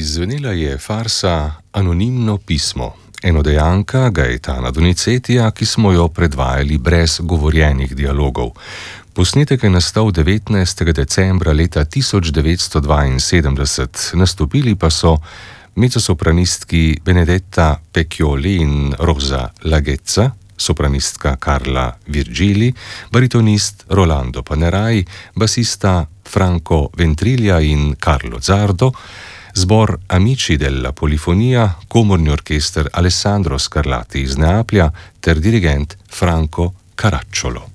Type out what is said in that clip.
Izzvenela je farsa Anonimno pismo, enodejanka Gaetana Donizetija, ki smo jo predvajali brez govorjenih dialogov. Posnetek je nastal 19. decembra leta 1972, nastopili pa so mezzosopranistki Benedetta Pecchioli in Rosa Laghezza, sopranistka Carla Virgili, baritonist Rolando Panerai, basista Franco Ventriglia in Carlo Zardo, zbor Amici della Polifonia, komorni orkester Alessandro Scarlatti iz Neaplja ter dirigent Franco Caracciolo.